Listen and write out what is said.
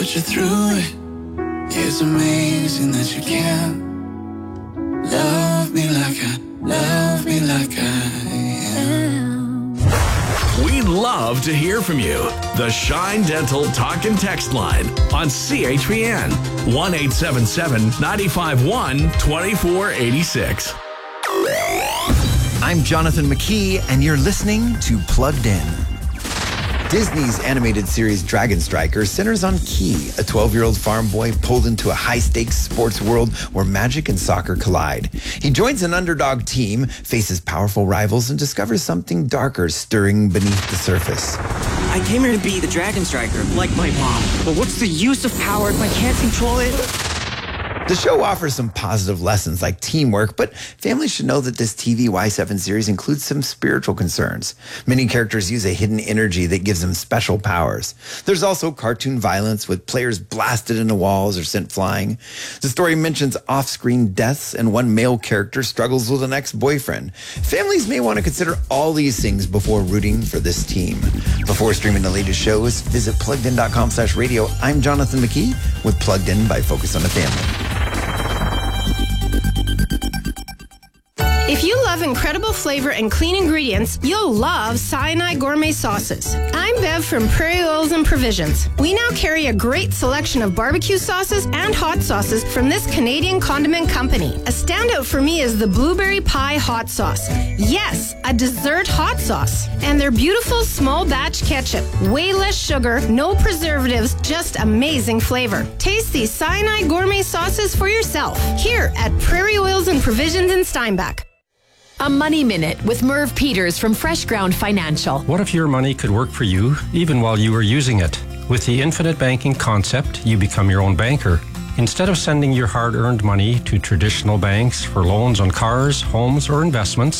put you through it. It's amazing that you can love me like I am. We'd love to hear from you. The Shine Dental Talk and Text line on CHPN 1-877-951-2486. I'm Jonathan McKee, and you're listening to Plugged In. Disney's animated series Dragon Striker centers on Key, a 12-year-old farm boy pulled into a high-stakes sports world where magic and soccer collide. He joins an underdog team, faces powerful rivals, and discovers something darker stirring beneath the surface. I came here to be the Dragon Striker, like my mom. But what's the use of power if I can't control it? The show offers some positive lessons like teamwork, but families should know that this TV Y7 series includes some spiritual concerns. Many characters use a hidden energy that gives them special powers. There's also cartoon violence with players blasted into walls or sent flying. The story mentions off-screen deaths, and one male character struggles with an ex-boyfriend. Families may want to consider all these things before rooting for this team. Before streaming the latest shows, visit pluggedin.com/radio. I'm Jonathan McKee with Plugged In by Focus on the Family. If you love incredible flavor and clean ingredients, you'll love Sinai Gourmet Sauces. I'm Bev from Prairie Oils and Provisions. We now carry a great selection of barbecue sauces and hot sauces from this Canadian condiment company. A standout for me is the Blueberry Pie Hot Sauce. Yes, a dessert hot sauce. And their beautiful small batch ketchup. Way less sugar, no preservatives, just amazing flavor. Taste these Sinai Gourmet Sauces for yourself here at Prairie Oils and Provisions in Steinbach. A Money Minute with Merv Peters from Fresh Ground Financial. What if your money could work for you even while you were using it? With the infinite banking concept, you become your own banker. Instead of sending your hard-earned money to traditional banks for loans on cars, homes, or investments,